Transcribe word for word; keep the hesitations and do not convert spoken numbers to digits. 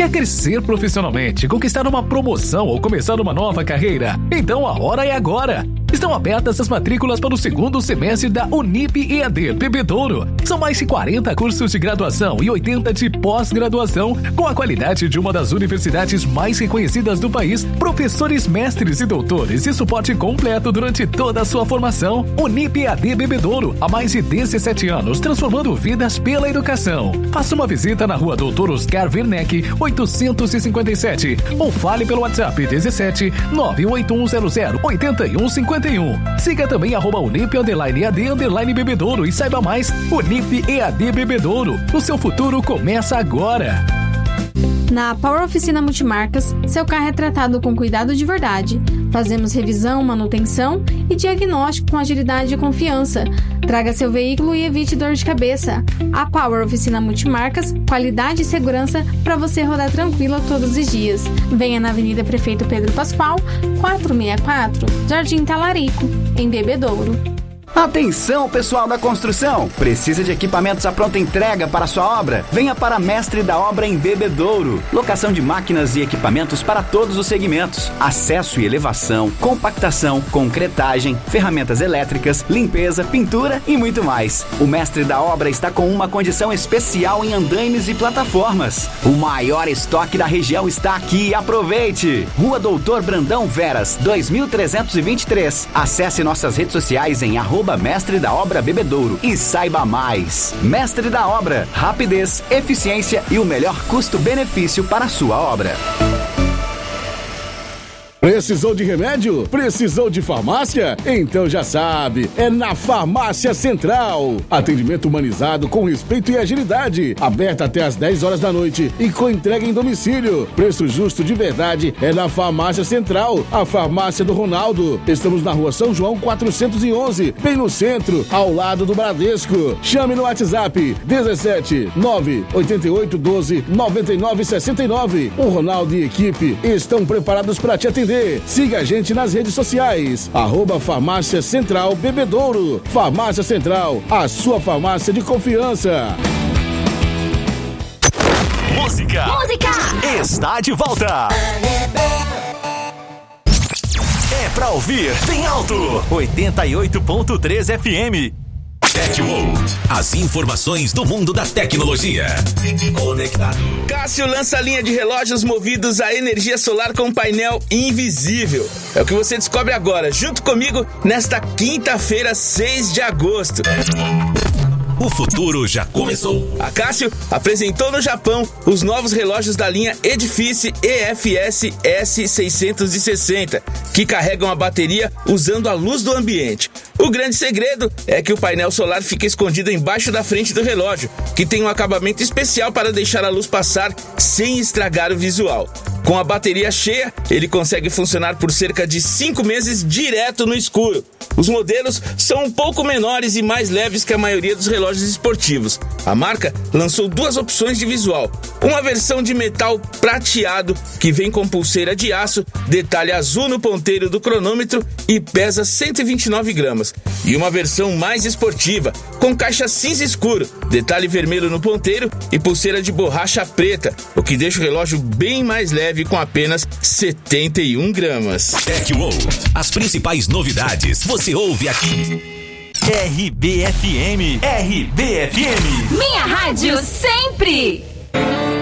Quer crescer profissionalmente, conquistar uma promoção ou começar uma nova carreira? Então a hora é agora! Estão abertas as matrículas para o segundo semestre da Unip E A D Bebedouro. São mais de quarenta cursos de graduação e oitenta de pós-graduação, com a qualidade de uma das universidades mais reconhecidas do país, professores, mestres e doutores e suporte completo durante toda a sua formação. Unip E A D Bebedouro, há mais de dezessete anos, transformando vidas pela educação. Faça uma visita na rua Doutor Oscar Werneck, oitocentos e cinquenta e sete, ou fale pelo WhatsApp dezessete nove oito um zero zero oito um cinco um. Siga também arroba Unip underline E A D underline Bebedouro e saiba mais. Unip E A D Bebedouro. O seu futuro começa agora. Na Power Oficina Multimarcas, seu carro é tratado com cuidado de verdade. Fazemos revisão, manutenção e diagnóstico com agilidade e confiança. Traga seu veículo e evite dor de cabeça. A Power Oficina Multimarcas, qualidade e segurança para você rodar tranquilo todos os dias. Venha na Avenida Prefeito Pedro Pascoal, quatrocentos e sessenta e quatro, Jardim Talarico, em Bebedouro. Atenção, pessoal da construção! Precisa de equipamentos à pronta entrega para sua obra? Venha para Mestre da Obra em Bebedouro. Locação de máquinas e equipamentos para todos os segmentos. Acesso e elevação, compactação, concretagem, ferramentas elétricas, limpeza, pintura e muito mais. O Mestre da Obra está com uma condição especial em andaimes e plataformas. O maior estoque da região está aqui. Aproveite! Rua Doutor Brandão Veras, dois mil trezentos e vinte e três. Acesse nossas redes sociais em arroba Mestre da Obra Bebedouro e saiba mais. Mestre da Obra, rapidez, eficiência e o melhor custo-benefício para a sua obra. Precisou de remédio? Precisou de farmácia? Então já sabe, é na Farmácia Central. Atendimento humanizado com respeito e agilidade. Aberta até às dez horas da noite e com entrega em domicílio. Preço justo de verdade é na Farmácia Central, a farmácia do Ronaldo. Estamos na rua São João quatrocentos e onze, bem no centro, ao lado do Bradesco. Chame no WhatsApp dezessete nove oito oito doze noventa e nove sessenta e nove. O Ronaldo e equipe estão preparados para te atender. Siga a gente nas redes sociais, arroba Farmácia Central Bebedouro. Farmácia Central, a sua farmácia de confiança. Música. Música. Está de volta. É pra ouvir bem alto. oitenta e oito ponto três F M. TechWorld, as informações do mundo da tecnologia. Conectado. Cássio lança linha de relógios movidos a energia solar com painel invisível. É o que você descobre agora, junto comigo, nesta quinta-feira, seis de agosto. O futuro já começou. A Cássio apresentou no Japão os novos relógios da linha Edifice E F S S seiscentos e sessenta, que carregam a bateria usando a luz do ambiente. O grande segredo é que o painel solar fica escondido embaixo da frente do relógio, que tem um acabamento especial para deixar a luz passar sem estragar o visual. Com a bateria cheia, ele consegue funcionar por cerca de cinco meses direto no escuro. Os modelos são um pouco menores e mais leves que a maioria dos relógios esportivos. A marca lançou duas opções de visual. Uma versão de metal prateado, que vem com pulseira de aço, detalhe azul no ponteiro do cronômetro e pesa cento e vinte e nove gramas. E uma versão mais esportiva, com caixa cinza escuro, detalhe vermelho no ponteiro e pulseira de borracha preta, o que deixa o relógio bem mais leve com apenas setenta e um gramas. TechWorld, as principais novidades você ouve aqui. R B F M, R B F M. Minha rádio sempre.